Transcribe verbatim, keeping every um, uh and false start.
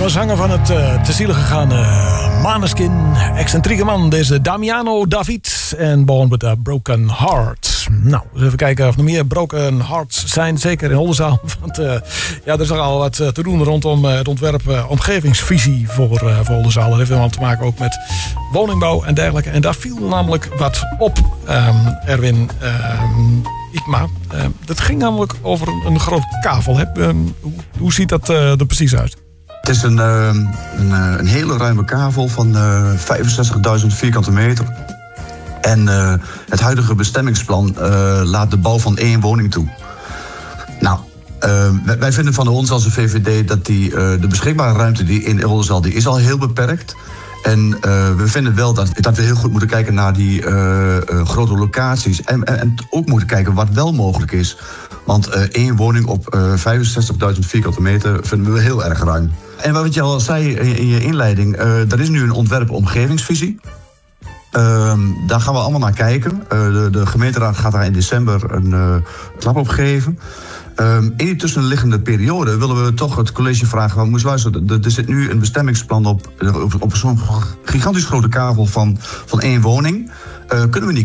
zanger van het uh, te ziele gegaan uh, Maneskin. Excentrieke man, deze Damiano David. En Born with a Broken Heart. Nou, eens even kijken of er meer broken hearts zijn. Zeker in Oldenzaal. Want uh, ja, er is nogal wat uh, te doen rondom uh, het ontwerp uh, omgevingsvisie voor, uh, voor Oldenzaal. Dat heeft helemaal te maken ook met woningbouw en dergelijke. En daar viel namelijk wat op, um, Erwin um, Ikma. Uh, dat ging namelijk over een, een grote kavel. Hè? Uh, hoe, hoe ziet dat uh, er precies uit? Het is een, uh, een, een hele ruime kavel van uh, vijfenzestigduizend vierkante meter. En uh, het huidige bestemmingsplan uh, laat de bouw van één woning toe. Nou, uh, wij, wij vinden van ons als V V D dat die, uh, de beschikbare ruimte die in Oldenzaal die is al heel beperkt. En uh, we vinden wel dat, dat we heel goed moeten kijken naar die uh, uh, grote locaties. En, en, en ook moeten kijken wat wel mogelijk is. Want uh, één woning op uh, vijfenzestigduizend vierkante meter vinden we heel erg ruim. En wat je al zei in, in je inleiding, uh, er is nu een ontwerp omgevingsvisie. Uh, daar gaan we allemaal naar kijken. Uh, de, de gemeenteraad gaat daar in december een uh, klap op geven. Uh, in die tussenliggende periode willen we toch het college vragen... Want moest luisteren, er, er zit nu een bestemmingsplan op, op, op zo'n gigantisch grote kavel van, van één woning. Uh, kunnen we niet